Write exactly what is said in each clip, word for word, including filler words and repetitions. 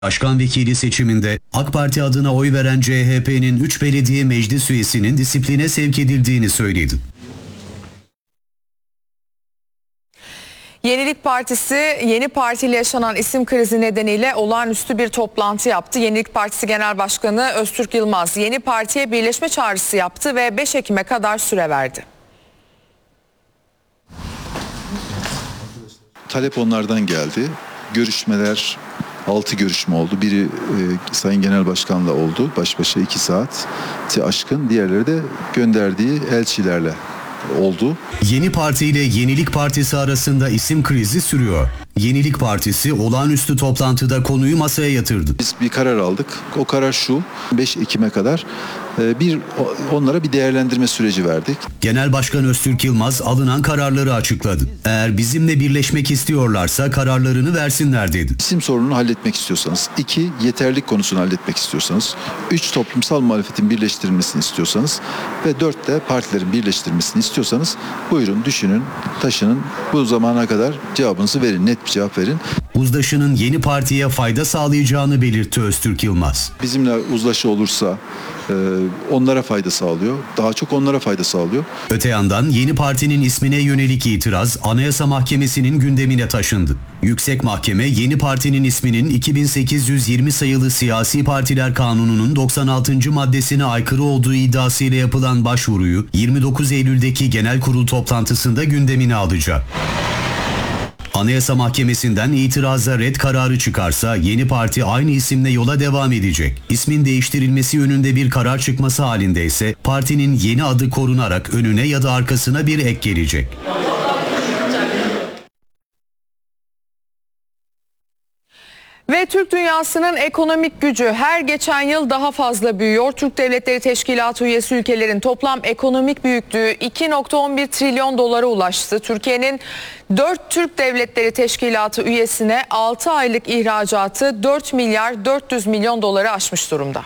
Başkan vekili seçiminde AK Parti adına oy veren C H P'nin üç belediye meclis üyesinin disipline sevk edildiğini söyledi. Yenilik Partisi, yeni partiyle yaşanan isim krizi nedeniyle olağanüstü bir toplantı yaptı. Yenilik Partisi Genel Başkanı Öztürk Yılmaz yeni partiye birleşme çağrısı yaptı ve beş Ekim'e kadar süre verdi. Talep onlardan geldi. Görüşmeler, altı görüşme oldu. Biri e, Sayın Genel Başkan'la oldu. Baş başa iki saati aşkın. Diğerleri de gönderdiği elçilerle oldu. Yeni Parti ile Yenilik Partisi arasında isim krizi sürüyor. Yenilik Partisi olağanüstü toplantıda konuyu masaya yatırdı. Biz bir karar aldık. O karar şu: beş Ekim'e kadar bir onlara bir değerlendirme süreci verdik. Genel Başkan Öztürk Yılmaz alınan kararları açıkladı. Eğer bizimle birleşmek istiyorlarsa kararlarını versinler dedi. İsim sorununu halletmek istiyorsanız, iki yeterlilik konusunu halletmek istiyorsanız, üç toplumsal muhalefetin birleştirilmesini istiyorsanız ve dört de partilerin birleştirilmesini istiyorsanız buyurun düşünün, taşının, bu zamana kadar cevabınızı verin, net bir cevap verin. Uzlaşının yeni partiye fayda sağlayacağını belirtti Öztürk Yılmaz. Bizimle uzlaşı olursa e, onlara fayda sağlıyor. Daha çok onlara fayda sağlıyor. Öte yandan yeni partinin ismine yönelik itiraz Anayasa Mahkemesi'nin gündemine taşındı. Yüksek Mahkeme yeni partinin isminin iki bin sekiz yüz yirmi sayılı Siyasi Partiler Kanunu'nun doksan altıncı maddesine aykırı olduğu iddiasıyla yapılan başvuruyu yirmi dokuz Eylül'deki genel kurul toplantısında gündemine alacak. Anayasa Mahkemesi'nden itiraza red kararı çıkarsa yeni parti aynı isimle yola devam edecek. İsmin değiştirilmesi yönünde bir karar çıkması halinde ise partinin yeni adı korunarak önüne ya da arkasına bir ek gelecek. Ve Türk dünyasının ekonomik gücü her geçen yıl daha fazla büyüyor. Türk Devletleri Teşkilatı üyesi ülkelerin toplam ekonomik büyüklüğü iki nokta on bir trilyon dolara ulaştı. Türkiye'nin dört Türk Devletleri Teşkilatı üyesine altı aylık ihracatı dört milyar dört yüz milyon doları aşmış durumda.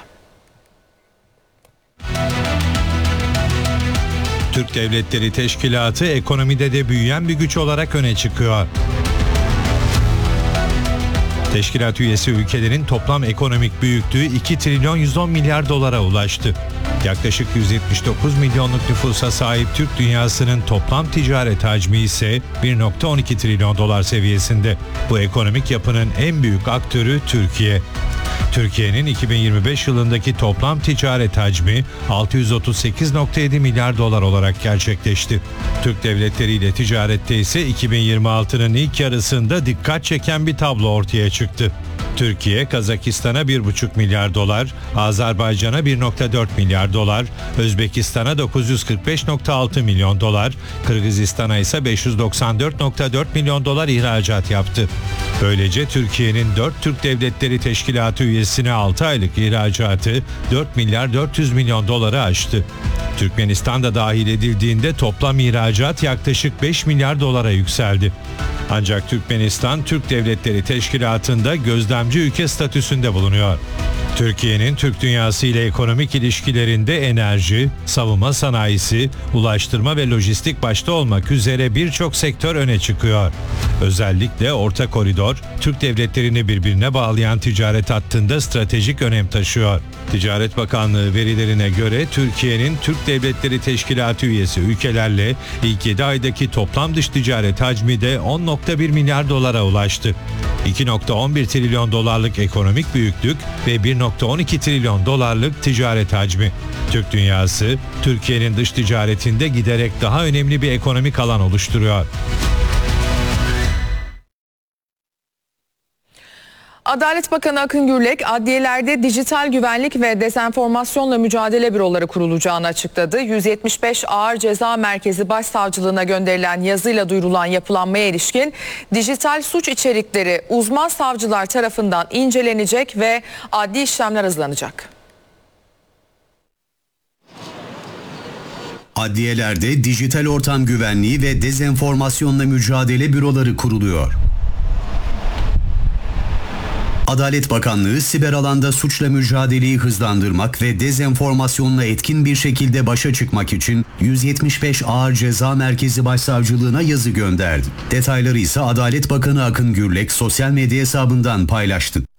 Türk Devletleri Teşkilatı ekonomide de büyüyen bir güç olarak öne çıkıyor. Teşkilat üyesi ülkelerin toplam ekonomik büyüklüğü iki trilyon yüz on milyar dolara ulaştı. Yaklaşık yüz yetmiş dokuz milyonluk nüfusa sahip Türk dünyasının toplam ticaret hacmi ise bir nokta on iki trilyon dolar seviyesinde. Bu ekonomik yapının en büyük aktörü Türkiye. Türkiye'nin iki bin yirmi beş yılındaki toplam ticaret hacmi altı yüz otuz sekiz nokta yedi milyar dolar olarak gerçekleşti. Türk devletleri ile ticarette ise iki bin yirmi altının ilk yarısında dikkat çeken bir tablo ortaya çıktı. Türkiye, Kazakistan'a bir buçuk milyar dolar, Azerbaycan'a bir nokta dört milyar dolar, Özbekistan'a dokuz yüz kırk beş nokta altı milyon dolar, Kırgızistan'a ise beş yüz doksan dört nokta dört milyon dolar ihracat yaptı. Böylece Türkiye'nin dört Türk Devletleri Teşkilatı üyesine altı aylık ihracatı dört milyar dört yüz milyon doları aştı. Türkmenistan da dahil edildiğinde toplam ihracat yaklaşık beş milyar dolara yükseldi. Ancak Türkmenistan, Türk Devletleri Teşkilatı'nda gözlemci ülke statüsünde bulunuyor. Türkiye'nin Türk dünyası ile ekonomik ilişkilerinde enerji, savunma sanayisi, ulaştırma ve lojistik başta olmak üzere birçok sektör öne çıkıyor. Özellikle Orta Koridor, Türk devletlerini birbirine bağlayan ticaret hattında stratejik önem taşıyor. Ticaret Bakanlığı verilerine göre Türkiye'nin Türk Devletleri Teşkilatı üyesi ülkelerle ilk yedi aydaki toplam dış ticaret hacmi de on nokta bir milyar dolara ulaştı. iki nokta on bir trilyon dolarlık ekonomik büyüklük ve bir nokta on iki trilyon dolarlık ticaret hacmi. Türk dünyası, Türkiye'nin dış ticaretinde giderek daha önemli bir ekonomik alan oluşturuyor. Adalet Bakanı Akın Gürlek, adliyelerde dijital güvenlik ve dezenformasyonla mücadele büroları kurulacağını açıkladı. yüz yetmiş beş Ağır Ceza Merkezi Başsavcılığına gönderilen yazıyla duyurulan yapılanmaya ilişkin dijital suç içerikleri uzman savcılar tarafından incelenecek ve adli işlemler hızlanacak. Adliyelerde dijital ortam güvenliği ve dezenformasyonla mücadele büroları kuruluyor. Adalet Bakanlığı, siber alanda suçla mücadeleyi hızlandırmak ve dezenformasyonla etkin bir şekilde başa çıkmak için yüz yetmiş beş Ağır Ceza Merkezi Başsavcılığına yazı gönderdi. Detayları ise Adalet Bakanı Akın Gürlek sosyal medya hesabından paylaştı.